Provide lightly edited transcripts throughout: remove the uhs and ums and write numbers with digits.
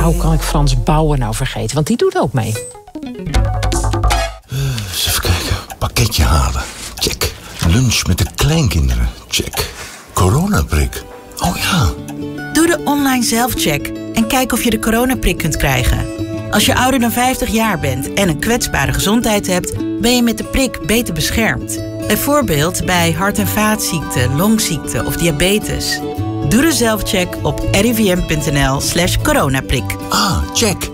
hoe kan ik Frans Bouwen nou vergeten? Want die doet ook mee. Eens even kijken. Pakketje halen. Check. Lunch met de kleinkinderen. Check. Coronaprik. Oh ja. Doe de online zelfcheck en kijk of je de coronaprik kunt krijgen. Als je ouder dan 50 jaar bent en een kwetsbare gezondheid hebt, ben je met de prik beter beschermd. Bijvoorbeeld bij hart- en vaatziekten, longziekte of diabetes. Doe de zelfcheck op rivm.nl/coronaprik. Ah, check.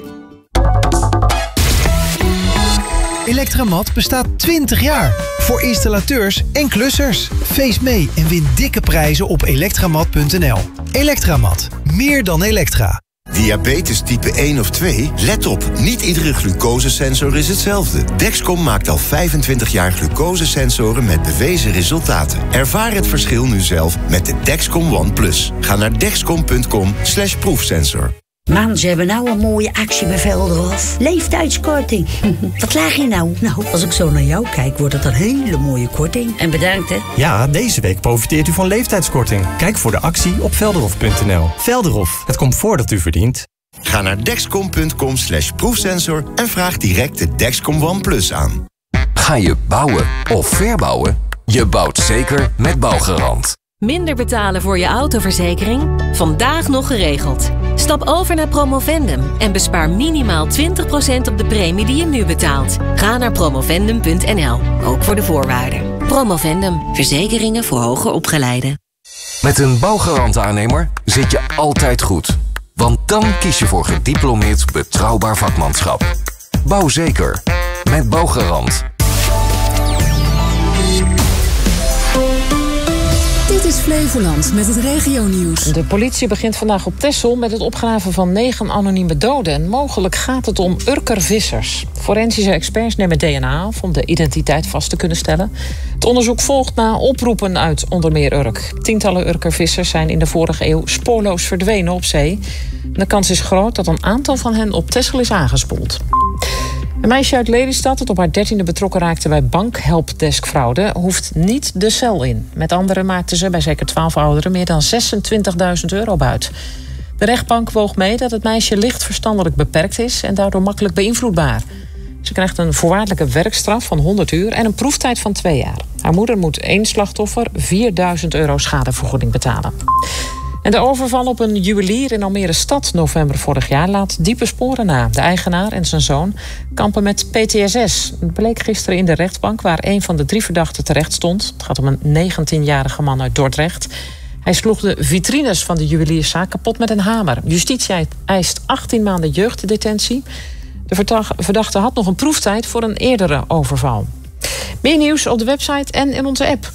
Electramat bestaat 20 jaar. Voor installateurs en klussers. Feest mee en win dikke prijzen op elektramat.nl. Electramat. Meer dan elektra. Diabetes type 1 of 2? Let op, niet iedere glucosesensor is hetzelfde. Dexcom maakt al 25 jaar glucosesensoren met bewezen resultaten. Ervaar het verschil nu zelf met de Dexcom One Plus. Ga naar dexcom.com/proefsensor. Man, ze hebben nou een mooie actie bij Velderhof. Leeftijdskorting. Wat laag je nou? Nou, als ik zo naar jou kijk, wordt het een hele mooie korting. En bedankt, hè. Ja, deze week profiteert u van leeftijdskorting. Kijk voor de actie op velderhof.nl. Velderhof, het comfort dat u verdient. Ga naar dexcom.com/proefsensor en vraag direct de Dexcom One Plus aan. Ga je bouwen of verbouwen? Je bouwt zeker met Bouwgarant. Minder betalen voor je autoverzekering? Vandaag nog geregeld. Stap over naar Promovendum en bespaar minimaal 20% op de premie die je nu betaalt. Ga naar promovendum.nl, ook voor de voorwaarden. Promovendum, verzekeringen voor hoger opgeleiden. Met een Bouwgarant-aannemer zit je altijd goed. Want dan kies je voor gediplomeerd betrouwbaar vakmanschap. Bouw zeker met Bouwgarant. Dit is Flevoland met het regionieuws. De politie begint vandaag op Texel met het opgraven van 9 anonieme doden. En mogelijk gaat het om Urker-vissers. Forensische experts nemen DNA af om de identiteit vast te kunnen stellen. Het onderzoek volgt na oproepen uit onder meer Urk. Tientallen Urker-vissers zijn in de vorige eeuw spoorloos verdwenen op zee. De kans is groot dat een aantal van hen op Texel is aangespoeld. Een meisje uit Lelystad dat op haar 13e betrokken raakte bij bankhelpdeskfraude hoeft niet de cel in. Met anderen maakten ze bij zeker 12 ouderen meer dan €26.000 buit. De rechtbank woog mee dat het meisje licht verstandelijk beperkt is en daardoor makkelijk beïnvloedbaar. Ze krijgt een voorwaardelijke werkstraf van 100 uur en een proeftijd van 2 jaar. Haar moeder moet 1 slachtoffer €4.000 schadevergoeding betalen. En de overval op een juwelier in Almere Stad november vorig jaar laat diepe sporen na. De eigenaar en zijn zoon kampen met PTSS. Het bleek gisteren in de rechtbank waar een van de 3 verdachten terecht stond. Het gaat om een 19-jarige man uit Dordrecht. Hij sloeg de vitrines van de juwelierszaak kapot met een hamer. Justitie eist 18 maanden jeugddetentie. De verdachte had nog een proeftijd voor een eerdere overval. Meer nieuws op de website en in onze app.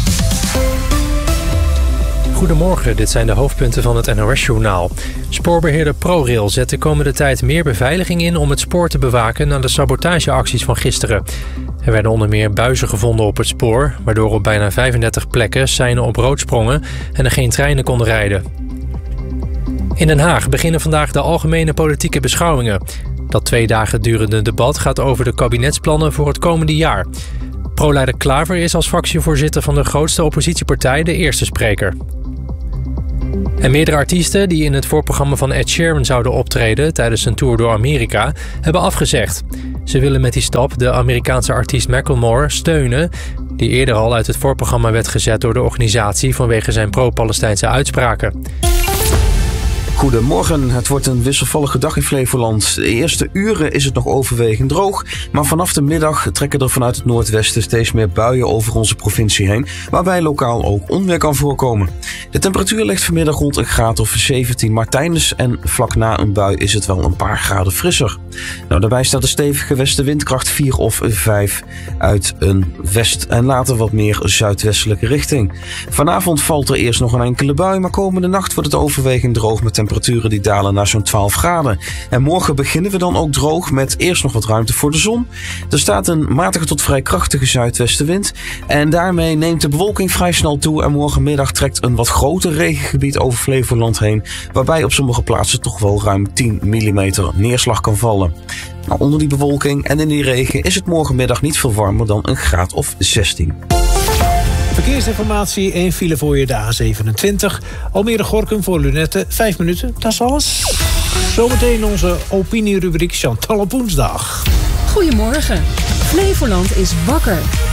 Goedemorgen, dit zijn de hoofdpunten van het NOS-journaal. Spoorbeheerder ProRail zet de komende tijd meer beveiliging in om het spoor te bewaken na de sabotageacties van gisteren. Er werden onder meer buizen gevonden op het spoor, waardoor op bijna 35 plekken seinen op rood sprongen en er geen treinen konden rijden. In Den Haag beginnen vandaag de algemene politieke beschouwingen. Dat 2 dagen durende debat gaat over de kabinetsplannen voor het komende jaar. Pro-leider Klaver is als fractievoorzitter van de grootste oppositiepartij de eerste spreker. En meerdere artiesten die in het voorprogramma van Ed Sheeran zouden optreden tijdens een tour door Amerika hebben afgezegd. Ze willen met die stap de Amerikaanse artiest Macklemore steunen, die eerder al uit het voorprogramma werd gezet door de organisatie vanwege zijn pro-Palestijnse uitspraken. Goedemorgen, het wordt een wisselvallige dag in Flevoland. De eerste uren is het nog overwegend droog, maar vanaf de middag trekken er vanuit het noordwesten steeds meer buien over onze provincie heen, waarbij lokaal ook onweer kan voorkomen. De temperatuur ligt vanmiddag rond een graad of 17, maar tijdens en vlak na een bui is het wel een paar graden frisser. Nou, daarbij staat een stevige westenwind, kracht 4 of 5 uit een west- en later wat meer zuidwestelijke richting. Vanavond valt er eerst nog een enkele bui, maar komende nacht wordt het overwegend droog met temperaturen die dalen naar zo'n 12 graden. En morgen beginnen we dan ook droog met eerst nog wat ruimte voor de zon. Er staat een matige tot vrij krachtige zuidwestenwind en daarmee neemt de bewolking vrij snel toe en morgenmiddag trekt een wat groter regengebied over Flevoland heen, waarbij op sommige plaatsen toch wel ruim 10 mm neerslag kan vallen. Nou, onder die bewolking en in die regen is het morgenmiddag niet veel warmer dan een graad of 16. Verkeersinformatie, 1 file voor je, de A27. Almere-Gorinchem voor Lunette, 5 minuten, dat is alles. Zometeen onze opinierubriek Chantal op woensdag. Goedemorgen. Flevoland is wakker.